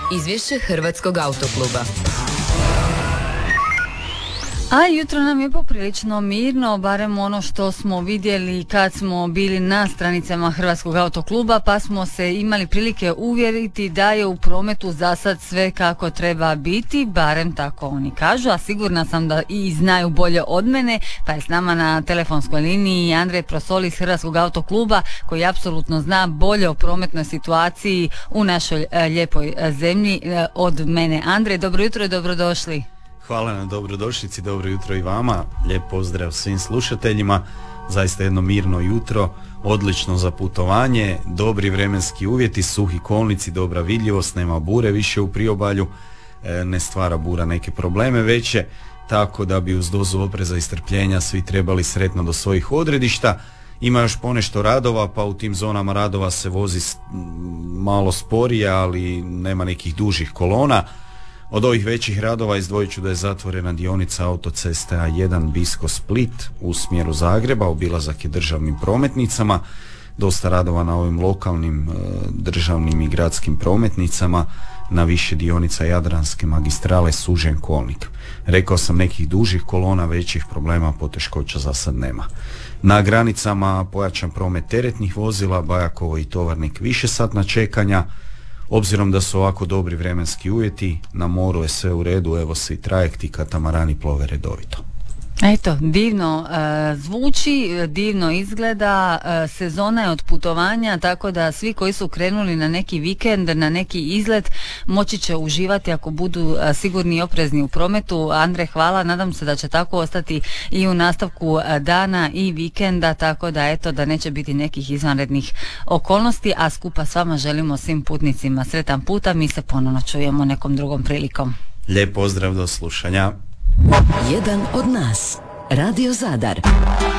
Izvješće Hrvatskog autokluba. A jutro nam je poprilično mirno, barem ono što smo vidjeli kad smo bili na stranicama Hrvatskog autokluba, pa smo se imali prilike uvjeriti da je u prometu za sad sve kako treba biti, barem tako oni kažu, a sigurna sam da i znaju bolje od mene, pa je s nama na telefonskoj liniji Andrej Prosoli iz Hrvatskog autokluba, koji apsolutno zna bolje o prometnoj situaciji u našoj lijepoj zemlji od mene. Andrej, dobro jutro i dobrodošli. Hvala na dobrodošlici, dobro jutro i vama, lijep pozdrav svim slušateljima, zaista jedno mirno jutro, odlično za putovanje, dobri vremenski uvjeti, suhi kolnici, dobra vidljivost, nema bure više u priobalju, ne stvara bura neke probleme veće, tako da bi uz dozu opreza i strpljenja svi trebali sretno do svojih odredišta. Ima još ponešto radova, pa u tim zonama radova se vozi malo sporije, ali nema nekih dužih kolona. Od ovih većih radova izdvojit ću da je zatvorena dionica autoceste A1 Bisko-Split u smjeru Zagreba, obilazak je državnim prometnicama, dosta radova na ovim lokalnim državnim i gradskim prometnicama, na više dionica Jadranske magistrale sužen kolnik. Rekao sam, nekih dužih kolona, većih problema, poteškoća za sad nema. Na granicama pojačan promet teretnih vozila, Bajakovo i Tovarnik višesatna čekanja. Obzirom da su ovako dobri vremenski uvjeti, na moru je sve u redu, evo svi trajekti, katamarani plove redovito. Eto, divno zvuči, divno izgleda, sezona je od putovanja, tako da svi koji su krenuli na neki vikend, na neki izlet, moći će uživati ako budu sigurni i oprezni u prometu. Andrej, hvala, nadam se da će tako ostati i u nastavku dana i vikenda, tako da eto, da neće biti nekih izvanrednih okolnosti, a skupa s vama želimo svim putnicima sretan put, a mi se ponovno čujemo nekom drugom prilikom. Lijep pozdrav, do slušanja. Jedan od nas. Radio Zadar.